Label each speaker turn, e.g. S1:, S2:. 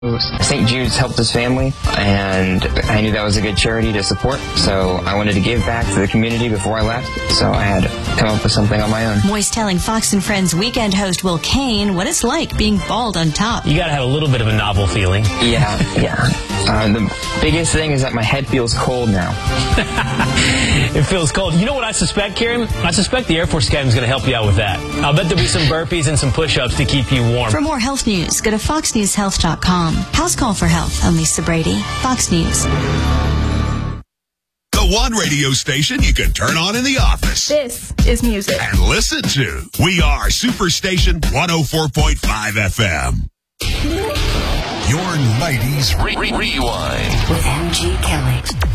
S1: St. Jude's helped his family, and I knew that was a good charity to support, so I wanted to give back to the community before I left, so I had to come up with something on my own.
S2: Moise telling Fox and Friends weekend host Will Kane what it's like being bald on top.
S3: You gotta have a little bit of a novel feeling.
S1: Yeah. The biggest thing is that my head feels cold now.
S3: It feels cold. You know what I suspect, Karen? I suspect the Air Force Academy is going to help you out with that. I'll bet there'll be some burpees and some push-ups to keep you warm.
S2: For more health news, go to foxnewshealth.com. House Call for Health. I'm Lisa Brady, Fox News.
S4: The one radio station you can turn on in the office.
S5: This is music.
S4: And listen to. We are Superstation 104.5 FM. Your 90s Rewind.
S6: With MG Kelly.